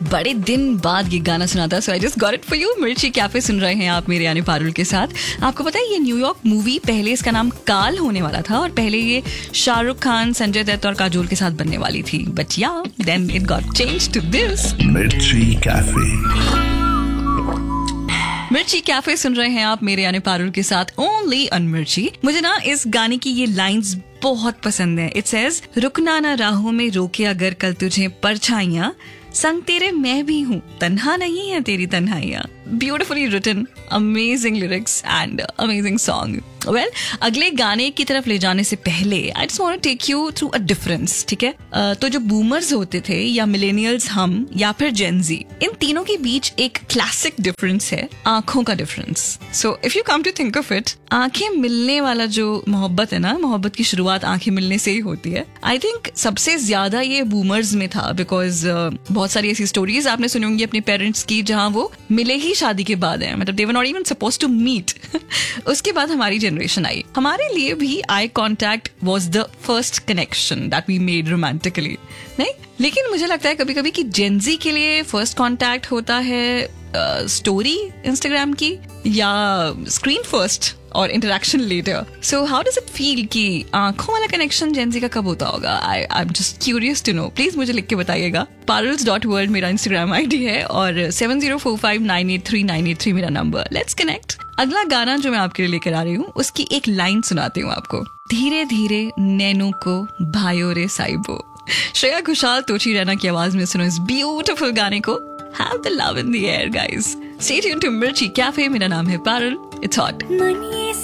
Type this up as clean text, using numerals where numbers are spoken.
बड़े दिन बाद ये गाना सुना था, सो I just got it for you. मिर्ची कैफे सुन रहे हैं आप मेरे यानी पारुल के साथ। आपको पता है ये न्यूयॉर्क मूवी पहले इसका नाम काल होने वाला था और पहले ये शाहरुख खान, संजय दत्त और काजोल के साथ बनने वाली थी, बट या then it got change to this. मिर्ची कैफे। मिर्ची कैफे सुन रहे हैं आप मेरे यानी पारुल के साथ, ओनली ऑन मिर्ची। मुझे ना इस गाने की ये लाइंस बहुत पसंद है। इट सेज, रुकना ना राहों में रोके अगर कल तुझे परछाइयां, संग तेरे मैं भी हूँ, तन्हा नहीं है तेरी तन्हाइयां। Beautifully written, amazing lyrics and amazing song. Well, अगले गाने की तरफ ले जाने से पहले I just want to take you through a difference, ठीक है? तो जो बूमर्स होते थे या मिलेनियल्स हम या फिर जेनजी, इन तीनों के बीच एक क्लासिक डिफरेंस है, आंखों का difference. So if you come to think of it, आंखें मिलने वाला जो मोहब्बत है ना, मोहब्बत की शुरुआत आंखें मिलने से ही होती है। आई थिंक सबसे ज्यादा ये बूमर्स में था, बिकॉज बहुत सारी ऐसी स्टोरीज आपने सुनी होंगी अपने पेरेंट्स की जहां वो मिले ही शादी के बाद है, मतलब दे were not even supposed to meet. उसके बाद हमारी जनरेशन आई। हमारे लिए भी eye contact was the first connection that we made romantically, नहीं? लेकिन मुझे लगता है कभी कभी कि जेनजी के लिए फर्स्ट कॉन्टैक्ट होता है स्टोरी इंस्टाग्राम की या स्क्रीन फर्स्ट और interaction letter. So how does it feel कि आंखों वाला कनेक्शन जेनजी का कब होता होगा? I am just curious to know. Please मुझे लिख के बताइएगा। paruls.world मेरा इंस्टाग्राम आईडी है और 7045983983 मेरा नंबर। Let's connect. अगला गाना जो मैं आपके लिए लेकर आ रही हूँ उसकी एक लाइन सुनाती हूँ आपको। धीरे धीरे नैनों को भायो रे साइबो। श्रेया घोषाल, तोची रैना की आवाज में सुनो इस ब्यूटीफुल गाने को। Have the love in the air, guys. Stay tuned to Mirchi Cafe. मेरा नाम है पारुल। It's hot.